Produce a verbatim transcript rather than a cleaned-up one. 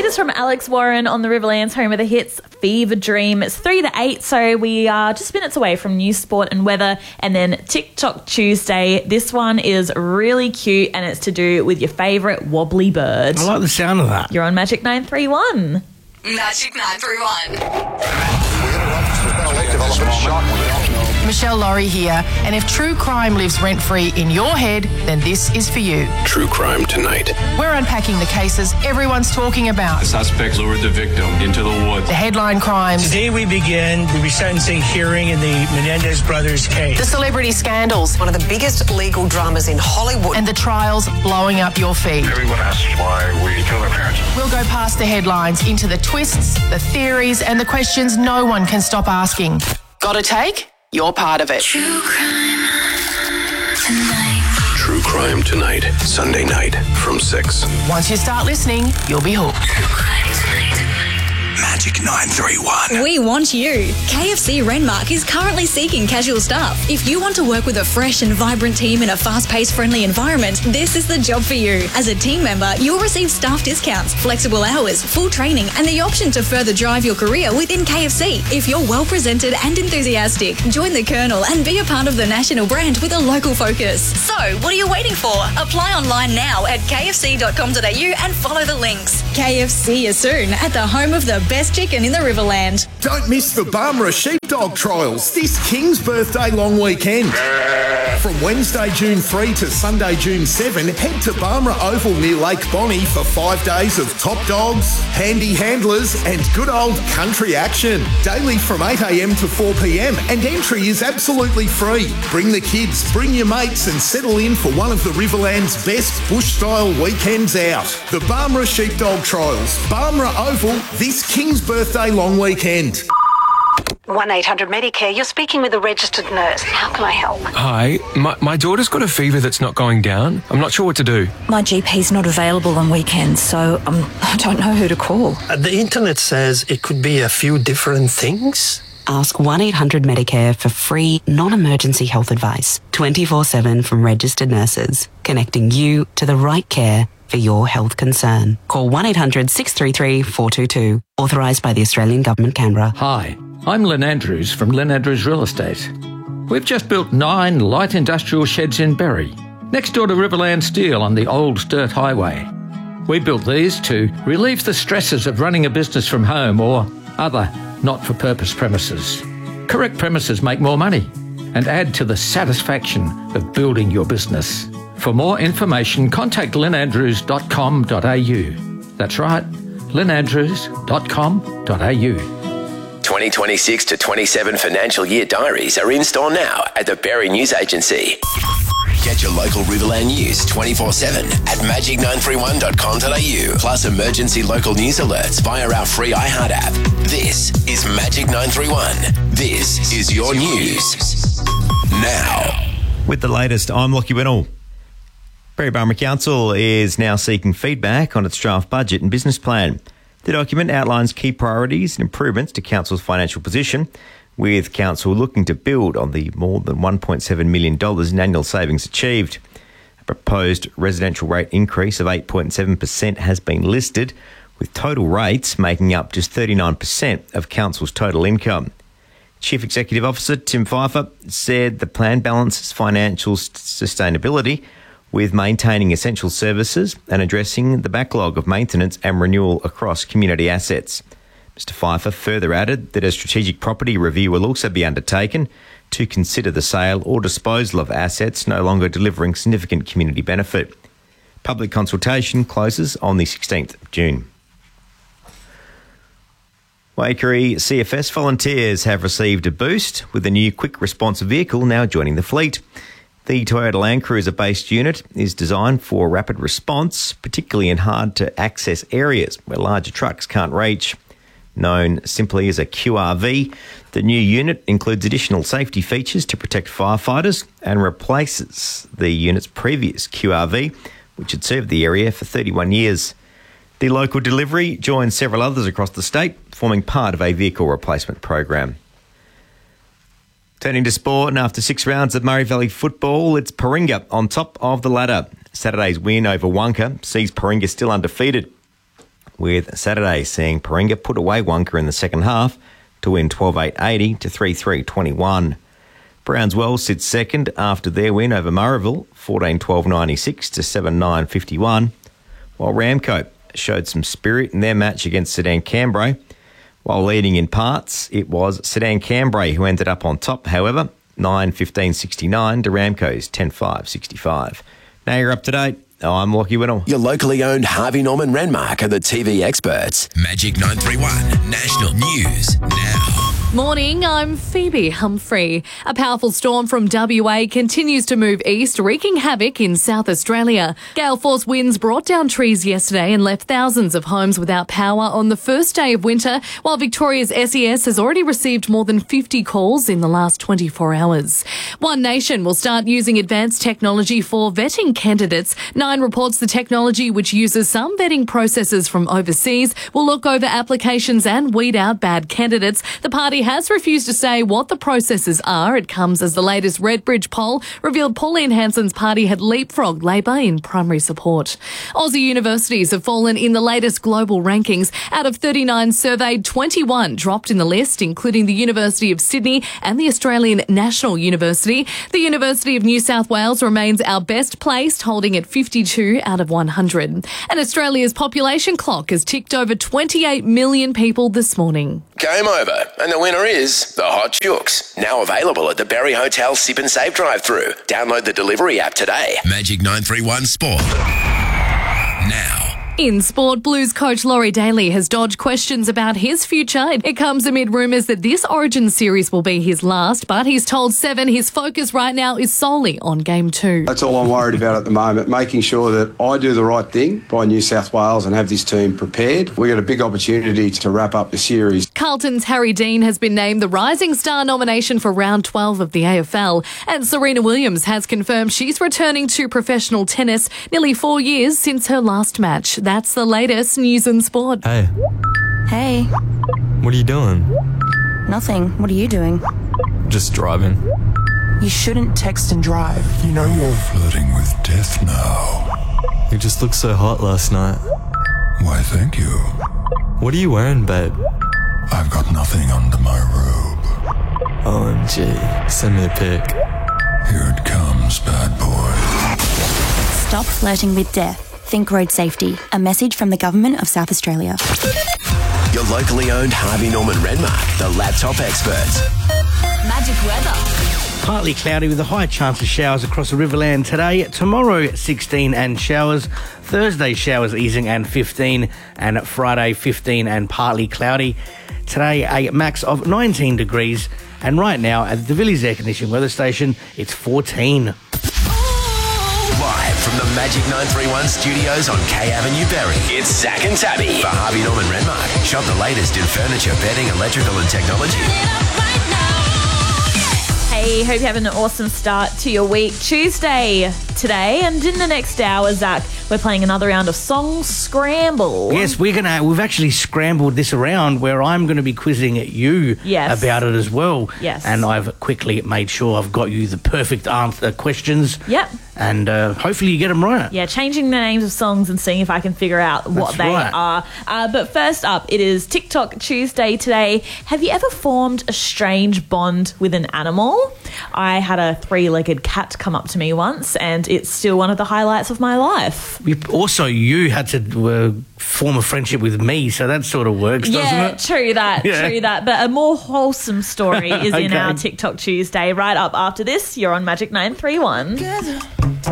is from Alex Warren on the Riverlands home of the hits, Fever Dream. It's three to eight, so we are just minutes away from news, sport and weather. And then TikTok Tuesday. This one is really cute and it's to do with your favourite wobbly bird. I like the sound of that. You're on Magic nine three one. Magic nine three one. Michelle Laurie here, and if true crime lives rent-free in your head, then this is for you. True Crime Tonight. We're unpacking the cases everyone's talking about. The suspect lured the victim into the woods. The headline crimes. Today we begin the resentencing hearing in the Menendez brothers case. The celebrity scandals. One of the biggest legal dramas in Hollywood. And the trials blowing up your feed. Everyone asks why we kill our parents. We'll go past the headlines into the twists, the theories, and the questions no one can stop asking. Got a take? You're part of it. True Crime Tonight. True Crime Tonight. Sunday night from six. Once you start listening, you'll be hooked. True Crime Tonight. Magic nine three one. We want you. K F C Renmark is currently seeking casual staff. If you want to work with a fresh and vibrant team in a fast-paced, friendly environment, this is the job for you. As a team member, you'll receive staff discounts, flexible hours, full training, and the option to further drive your career within K F C. If you're well-presented and enthusiastic, join the Colonel and be a part of the national brand with a local focus. So, what are you waiting for? Apply online now at k f c dot com dot a u and follow the links. K F C is soon at the home of the best chicken in the Riverland. Don't miss the Barmera Sheepdog Trials this King's Birthday long weekend. From Wednesday, June third to Sunday, June seventh, head to Barmera Oval near Lake Bonnie for five days of top dogs, handy handlers and good old country action. Daily from eight a m to four p m and entry is absolutely free. Bring the kids, bring your mates and settle in for one of the Riverland's best bush-style weekends out. The Barmera Sheepdog Trials, Barmera Oval, this King's Birthday long weekend. one eight hundred Medicare, you're speaking with a registered nurse. How can I help? Hi, my, my daughter's got a fever that's not going down. I'm not sure what to do. My G P's not available on weekends, so um, I don't know who to call. Uh, the internet says it could be a few different things. Ask one eight hundred Medicare for free, non-emergency health advice. twenty-four seven from registered nurses, connecting you to the right care for your health concern. Call one eight hundred six three three four two two. Authorised by the Australian Government, Canberra. Hi, I'm Lynn Andrews from Lynn Andrews Real Estate. We've just built nine light industrial sheds in Berry, next door to Riverland Steel on the old Sturt Highway. We built these to relieve the stresses of running a business from home or other not-for-purpose premises. Correct premises make more money and add to the satisfaction of building your business. For more information, contact lynn andrews dot com dot a u. That's right, lynn andrews dot com dot a u. twenty twenty-six to twenty-seven financial year diaries are in store now at the Berry News Agency. Get your local Riverland news twenty-four seven at magic nine three one dot com dot a u, plus emergency local news alerts via our free iHeart app. This is Magic nine three one. This is your news. Now. With the latest, I'm Lockie Winnell. Berry Barmera Council is now seeking feedback on its draft budget and business plan. The document outlines key priorities and improvements to Council's financial position, with Council looking to build on the more than one point seven million dollars in annual savings achieved. A proposed residential rate increase of eight point seven percent has been listed, with total rates making up just thirty-nine percent of Council's total income. Chief Executive Officer Tim Pfeiffer said the plan balances financial sustainability with maintaining essential services and addressing the backlog of maintenance and renewal across community assets. Mister Pfeiffer further added that a strategic property review will also be undertaken to consider the sale or disposal of assets no longer delivering significant community benefit. Public consultation closes on the sixteenth of June. Waikerie C F S volunteers have received a boost with a new quick response vehicle now joining the fleet. The Toyota Land Cruiser-based unit is designed for rapid response, particularly in hard-to-access areas where larger trucks can't reach. Known simply as a Q R V, the new unit includes additional safety features to protect firefighters and replaces the unit's previous Q R V, which had served the area for thirty-one years. The local delivery joins several others across the state, forming part of a vehicle replacement program. Turning to sport, and after six rounds of Murray Valley football, it's Paringa on top of the ladder. Saturday's win over Wonka sees Paringa still undefeated. with Saturday seeing Paringa put away Wonka in the second half to win twelve eight eighty to three three twenty-one. Brownswell sits second after their win over Murrayville, fourteen twelve ninety-six to seven nine fifty-one, while Ramcote showed some spirit in their match against Sedan Cambrai. While leading in parts, it was Sedan Cambrai who ended up on top, however, nine fifteen sixty-nine to Ramco's ten five sixty-five. Now you're up to date. I'm Lockie Whittle. Your locally owned Harvey Norman Renmark are the T V experts. Magic nine three one National News now. Morning, I'm Phoebe Humphrey. A powerful storm from W A continues to move east, wreaking havoc in South Australia. Gale force winds brought down trees yesterday and left thousands of homes without power on the first day of winter, while Victoria's S E S has already received more than fifty calls in the last twenty-four hours. One Nation will start using advanced technology for vetting candidates. Nine reports the technology, which uses some vetting processes from overseas, will look over applications and weed out bad candidates. The party has refused to say what the processes are. It comes as the latest Redbridge poll revealed Pauline Hanson's party had leapfrogged Labor in primary support. Aussie universities have fallen in the latest global rankings. Out of thirty-nine surveyed, twenty-one dropped in the list, including the University of Sydney and the Australian National University. The University of New South Wales remains our best placed, holding at fifty-two out of one hundred. And Australia's population clock has ticked over twenty-eight million people this morning. Game over, and the winner is the Hot Chooks. Now available at the Berry Hotel Sip and Save drive-through. Download the delivery app today. Magic nine three one Sport. Now. In sport, Blues coach Laurie Daly has dodged questions about his future. It comes amid rumours that this Origin series will be his last, but he's told Seven his focus right now is solely on Game two. That's all I'm worried about at the moment, making sure that I do the right thing by New South Wales and have this team prepared. We've got a big opportunity to wrap up the series. Carlton's Harry Dean has been named the Rising Star nomination for round twelve of the A F L, and Serena Williams has confirmed she's returning to professional tennis nearly four years since her last match. That's the latest news and sport. Hey. Hey. What are you doing? Nothing. What are you doing? Just driving. You shouldn't text and drive. You know you're flirting with death now. You just looked so hot last night. Why, thank you. What are you wearing, babe? I've got nothing under my robe. O M G. Send me a pic. Here it comes, bad boy. Stop flirting with death. Think road safety. A message from the Government of South Australia. Your locally owned Harvey Norman Renmark, the laptop experts. Magic weather. Partly cloudy with a high chance of showers across the Riverland today. Tomorrow, sixteen and showers. Thursday, showers easing and fifteen. And Friday, fifteen and partly cloudy. Today, a max of nineteen degrees. And right now, at the Villiers Air Conditioning Weather Station, it's fourteen. Live from the Magic nine three one studios on K Avenue, Berry, it's Zach and Tabby for Harvey Norman Renmark. Shop the latest in furniture, bedding, electrical and technology. Hey, hope you have an awesome start to your week. Tuesday today, and in the next hour, Zach, we're playing another round of Song Scramble. Yes, we're gonna. We've actually scrambled this around where I'm going to be quizzing you yes. about it as well. Yes, and I've quickly made sure I've got you the perfect answer questions. Yep. And uh, hopefully you get them right. Yeah, changing the names of songs and seeing if I can figure out what That's they right. are. Uh, but first up, it is TikTok Tuesday today. Have you ever formed a strange bond with an animal? I had a three-legged cat come up to me once, and it's still one of the highlights of my life. We, also, you had to uh, form a friendship with me, so that sort of works, doesn't yeah, it? true that, Yeah. true that. But a more wholesome story is in Okay. our TikTok Tuesday. Right up after this, you're on Magic nine three one.